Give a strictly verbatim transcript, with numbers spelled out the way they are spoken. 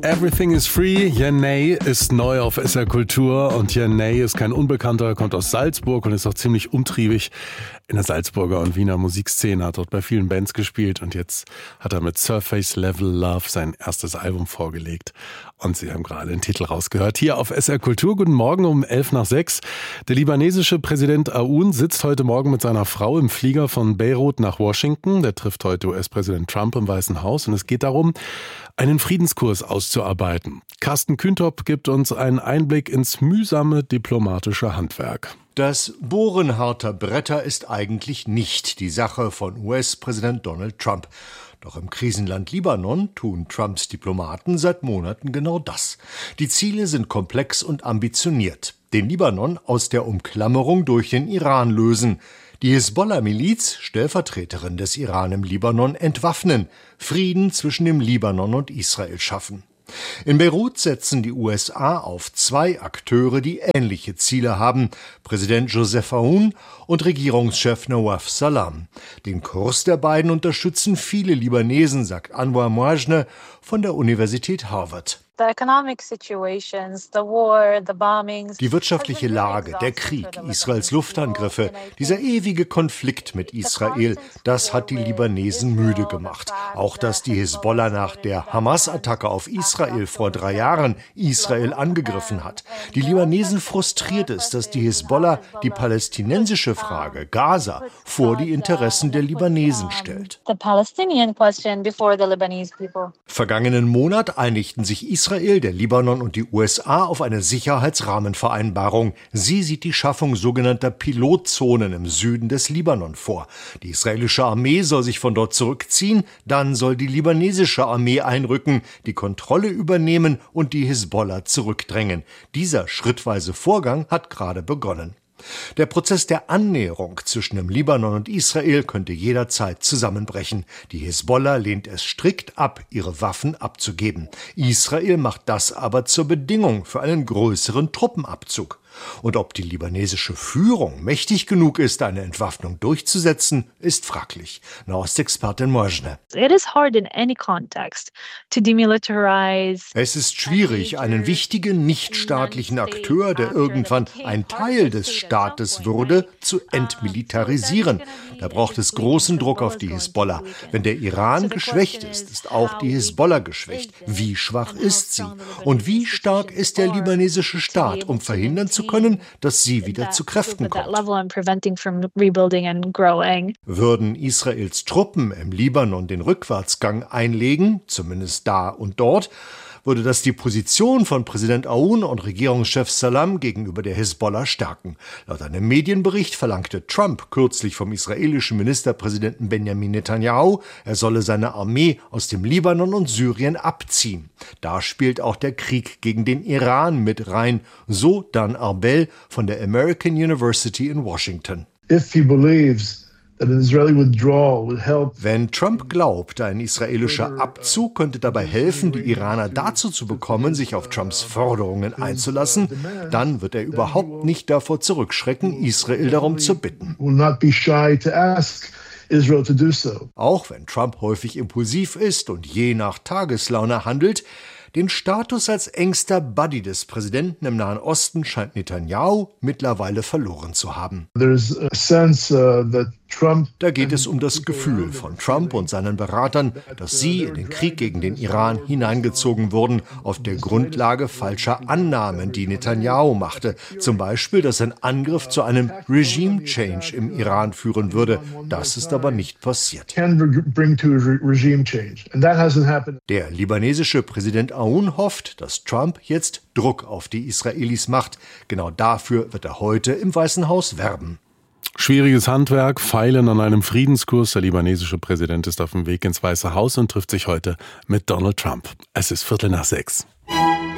Everything is free. Yanay ist neu auf S R Kultur und Yanay ist kein Unbekannter, kommt aus Salzburg und ist auch ziemlich umtriebig in der Salzburger und Wiener Musikszene, hat dort bei vielen Bands gespielt und jetzt hat er mit Surface Level Love sein erstes Album vorgelegt und Sie haben gerade den Titel rausgehört. Hier auf S R Kultur, guten Morgen um elf nach sechs. Der libanesische Präsident Aoun sitzt heute Morgen mit seiner Frau im Flieger von Beirut nach Washington. Der trifft heute U S-Präsident Trump im Weißen Haus und es geht darum, einen Friedenskurs auszuarbeiten. Carsten Kühntop gibt uns einen Einblick ins mühsame diplomatische Handwerk. Das Bohren harter Bretter ist eigentlich nicht die Sache von U S-Präsident Donald Trump. Doch im Krisenland Libanon tun Trumps Diplomaten seit Monaten genau das. Die Ziele sind komplex und ambitioniert. Den Libanon aus der Umklammerung durch den Iran lösen. Die Hisbollah-Miliz, Stellvertreterin des Iran im Libanon, entwaffnen, Frieden zwischen dem Libanon und Israel schaffen. In Beirut setzen die U S A auf zwei Akteure, die ähnliche Ziele haben, Präsident Joseph Aoun und Regierungschef Nawaf Salam. Den Kurs der beiden unterstützen viele Libanesen, sagt Anwar Mouajne von der Universität Harvard. Die wirtschaftliche Lage, der Krieg, Israels Luftangriffe, dieser ewige Konflikt mit Israel, das hat die Libanesen müde gemacht. Auch dass die Hisbollah nach der Hamas-Attacke auf Israel vor drei Jahren Israel angegriffen hat. Die Libanesen frustriert es, dass die Hisbollah die palästinensische Frage, Gaza, vor die Interessen der Libanesen stellt. Vergangenen Monat einigten sich Israel Israel, der Libanon und die U S A auf eine Sicherheitsrahmenvereinbarung. Sie sieht die Schaffung sogenannter Pilotzonen im Süden des Libanon vor. Die israelische Armee soll sich von dort zurückziehen, dann soll die libanesische Armee einrücken, die Kontrolle übernehmen und die Hisbollah zurückdrängen. Dieser schrittweise Vorgang hat gerade begonnen. Der Prozess der Annäherung zwischen dem Libanon und Israel könnte jederzeit zusammenbrechen. Die Hisbollah lehnt es strikt ab, ihre Waffen abzugeben. Israel macht das aber zur Bedingung für einen größeren Truppenabzug. Und ob die libanesische Führung mächtig genug ist, eine Entwaffnung durchzusetzen, ist fraglich. Nahostexpertin Mouajne. Es ist schwierig, einen wichtigen nichtstaatlichen Akteur, der irgendwann ein Teil des Staates würde, zu entmilitarisieren. Da braucht es großen Druck auf die Hisbollah. Wenn der Iran geschwächt ist, ist auch die Hisbollah geschwächt. Wie schwach ist sie? Und wie stark ist der libanesische Staat, um verhindern zu können, dass sie wieder zu Kräften kommt? Würden Israels Truppen im Libanon den Rückwärtsgang einlegen, zumindest da und dort, würde das die Position von Präsident Aoun und Regierungschef Salam gegenüber der Hisbollah stärken. Laut einem Medienbericht verlangte Trump kürzlich vom israelischen Ministerpräsidenten Benjamin Netanyahu, er solle seine Armee aus dem Libanon und Syrien abziehen. Da spielt auch der Krieg gegen den Iran mit rein, so Dan Arbel von der American University in Washington. If he believes Wenn Trump glaubt, ein israelischer Abzug könnte dabei helfen, die Iraner dazu zu bekommen, sich auf Trumps Forderungen einzulassen, dann wird er überhaupt nicht davor zurückschrecken, Israel darum zu bitten. Auch wenn Trump häufig impulsiv ist und je nach Tageslaune handelt, den Status als engster Buddy des Präsidenten im Nahen Osten scheint Netanyahu mittlerweile verloren zu haben. Da geht es um das Gefühl von Trump und seinen Beratern, dass sie in den Krieg gegen den Iran hineingezogen wurden, auf der Grundlage falscher Annahmen, die Netanyahu machte. Zum Beispiel, dass ein Angriff zu einem Regime-Change im Iran führen würde. Das ist aber nicht passiert. Der libanesische Präsident Aoun hofft, dass Trump jetzt Druck auf die Israelis macht. Genau dafür wird er heute im Weißen Haus werben. Schwieriges Handwerk, feilen an einem Friedenskurs. Der libanesische Präsident ist auf dem Weg ins Weiße Haus und trifft sich heute mit Donald Trump. Es ist Viertel nach sechs.